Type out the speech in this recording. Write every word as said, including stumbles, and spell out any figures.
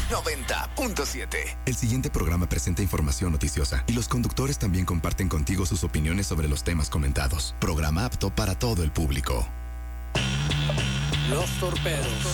noventa punto siete. El siguiente programa presenta información noticiosa y los conductores también comparten contigo sus opiniones sobre los temas comentados. Programa apto para todo el público. Los torpedos.